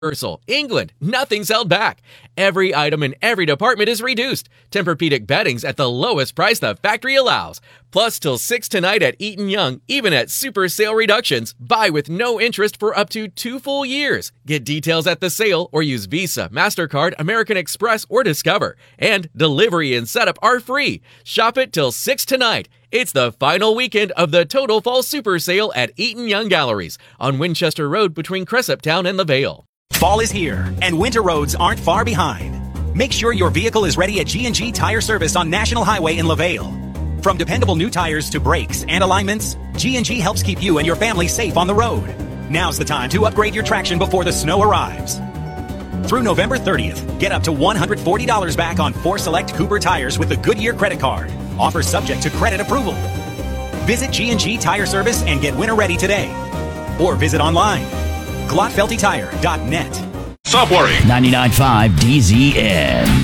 Universal, England, nothing's held back. Every item in every department is reduced. Tempur-Pedic bedding's at the lowest price the factory allows. Plus, till 6 tonight at Eaton Young, even at super sale reductions, buy with no interest for up to 2 full years. Get details at the sale or use Visa, MasterCard, American Express, or Discover. And delivery and setup are free. Shop it till 6 tonight. It's the final weekend of the Total Fall Super Sale at Eaton Young Galleries on Winchester Road between Cresaptown and the Vale. Fall is here, and winter roads aren't far behind. Make sure your vehicle is ready at G&G Tire Service on National Highway in LaVale. From dependable new tires to brakes and alignments, G&G helps keep you and your family safe on the road. Now's the time to upgrade your traction before the snow arrives. Through November 30th, get up to $140 back on 4 select Cooper tires with the Goodyear credit card. Offer subject to credit approval. Visit G&G Tire Service and get winter ready today. Or visit online. GlottFeltyTire.net. Stop worrying. 99.5 DZN.